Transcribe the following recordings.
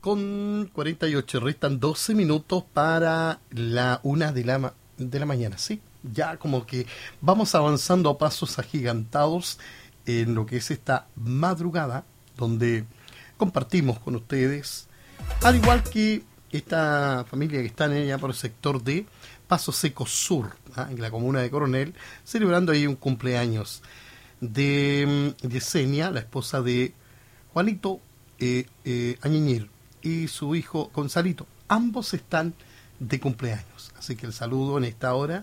8:48, restan 12 minutos para la 1 de la mañana, ¿sí? Ya como que vamos avanzando a pasos agigantados en lo que es esta madrugada, donde compartimos con ustedes, al igual que esta familia que está en ella por el sector de Paso Seco Sur, en la comuna de Coronel, celebrando ahí un cumpleaños de Yesenia, la esposa de Juanito Añeñir, y su hijo Gonzalito. Ambos están de cumpleaños, así que el saludo en esta hora.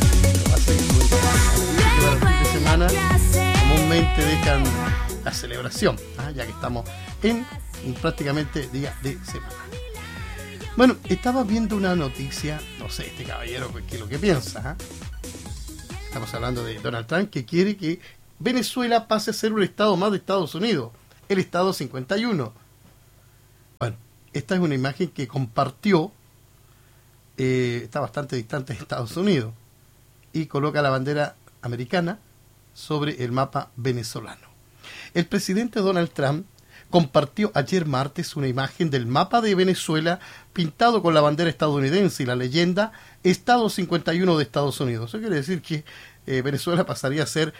Para el fin de semana comúnmente dejan la celebración, ya que estamos en prácticamente día de semana. Bueno, estaba viendo una noticia, no sé, este caballero, ¿qué es lo que piensa? Estamos hablando de Donald Trump, que quiere que Venezuela pase a ser un estado más de Estados Unidos, el estado 51. Bueno, esta es una imagen que compartió, está bastante distante de Estados Unidos, y coloca la bandera americana sobre el mapa venezolano. El presidente Donald Trump compartió ayer martes una imagen del mapa de Venezuela pintado con la bandera estadounidense y la leyenda Estado 51 de Estados Unidos. Eso quiere decir que Venezuela pasaría a ser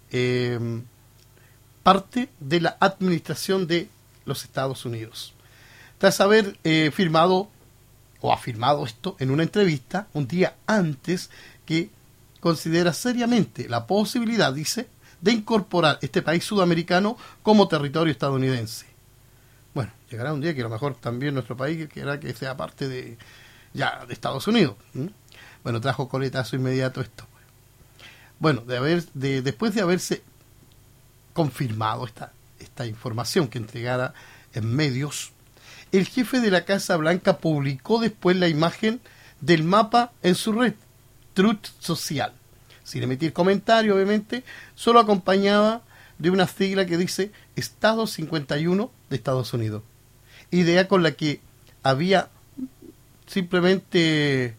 parte de la administración de los Estados Unidos. Tras haber afirmado esto en una entrevista un día antes, que considera seriamente la posibilidad, dice, de incorporar este país sudamericano como territorio estadounidense. Bueno, llegará un día que a lo mejor también nuestro país querrá que sea parte de Estados Unidos. Bueno, trajo coletazo inmediato esto. Bueno, después de haberse confirmado esta información que entregara en medios, el jefe de la Casa Blanca publicó después la imagen del mapa en su red Truth Social, sin emitir comentario, obviamente, solo acompañaba de una sigla que dice Estado 51 de Estados Unidos, idea con la que había simplemente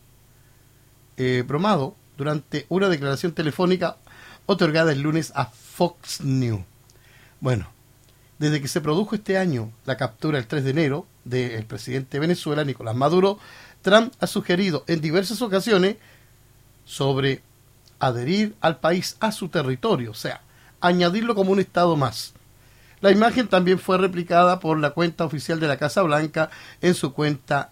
bromado durante una declaración telefónica otorgada el lunes a Fox News. Bueno, desde que se produjo este año la captura el 3 de enero del presidente de Venezuela, Nicolás Maduro, Trump ha sugerido en diversas ocasiones sobre adherir al país a su territorio, o sea, añadirlo como un estado más. La imagen también fue replicada por la cuenta oficial de la Casa Blanca en su cuenta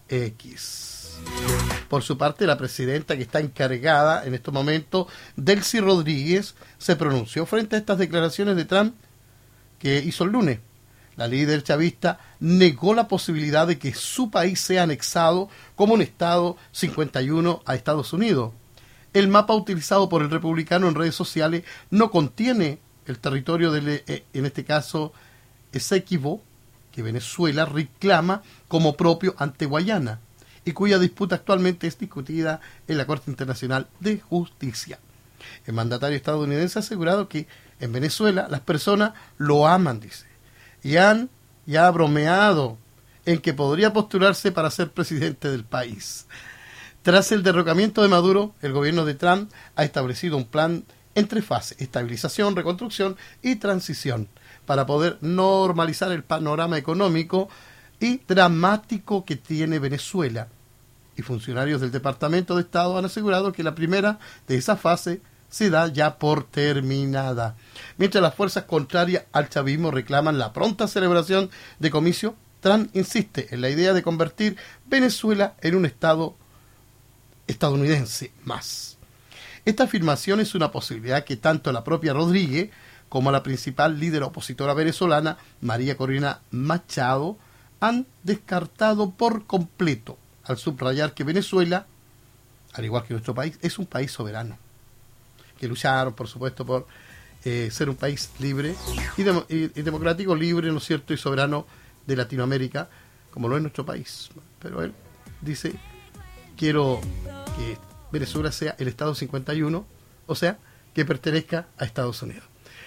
X. Por su parte, la presidenta, que está encargada en estos momentos, Delcy Rodríguez, se pronunció frente a estas declaraciones de Trump que hizo el lunes. La líder chavista negó la posibilidad de que su país sea anexado como un estado 51 a Estados Unidos. El mapa utilizado por el republicano en redes sociales no contiene el territorio en este caso Esequibo, que Venezuela reclama como propio ante Guayana, y cuya disputa actualmente es discutida en la Corte Internacional de Justicia. El mandatario estadounidense ha asegurado que en Venezuela las personas lo aman, dice, y ha bromeado en que podría postularse para ser presidente del país. Tras el derrocamiento de Maduro, el gobierno de Trump ha establecido un plan en 3 fases: estabilización, reconstrucción y transición, para poder normalizar el panorama económico y dramático que tiene Venezuela. Y funcionarios del Departamento de Estado han asegurado que la primera de esa fase se da ya por terminada. Mientras las fuerzas contrarias al chavismo reclaman la pronta celebración de comicios, Trump insiste en la idea de convertir Venezuela en un estado estadounidense más. Esta afirmación es una posibilidad que tanto la propia Rodríguez como la principal líder opositora venezolana, María Corina Machado, han descartado por completo, al subrayar que Venezuela, al igual que nuestro país, es un país soberano, que lucharon, por supuesto, por ser un país libre y democrático, libre, ¿no es cierto?, y soberano de Latinoamérica, como lo es nuestro país. Pero él dice: quiero que Venezuela sea el Estado 51, o sea, que pertenezca a Estados Unidos.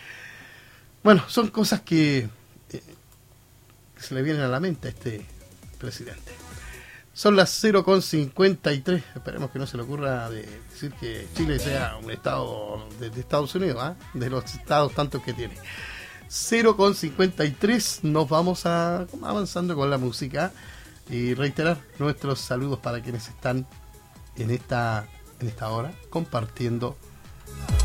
Bueno, son cosas que se le vienen a la mente a este presidente. Son las 0:53. Esperemos que no se le ocurra decir que Chile sea un estado de Estados Unidos, de los estados tantos que tiene. 0:53 nos vamos avanzando con la música y reiterar nuestros saludos para quienes están en esta hora compartiendo